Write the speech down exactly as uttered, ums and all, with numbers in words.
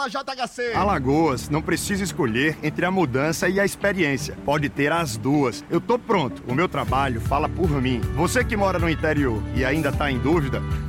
J H C. Alagoas não precisa escolher entre a mudança e a experiência. Pode ter as duas. Eu tô pronto. O meu trabalho fala por mim. Você que mora no interior e ainda tá em dúvida,